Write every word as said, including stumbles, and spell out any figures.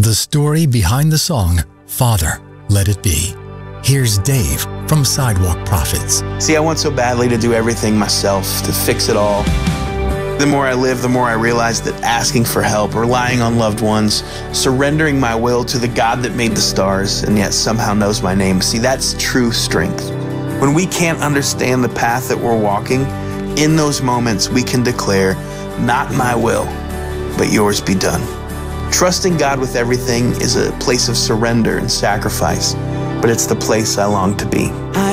the story behind the song, Father, Let It Be. Here's Dave from Sidewalk Prophets. See, I want so badly to do everything myself, to fix it all. The more I live, the more I realize that asking for help, relying on loved ones, surrendering my will to the God that made the stars and yet somehow knows my name, see, that's true strength. When we can't understand the path that we're walking, in those moments we can declare, not my will, but yours be done. Trusting God with everything is a place of surrender and sacrifice, but it's the place I long to be.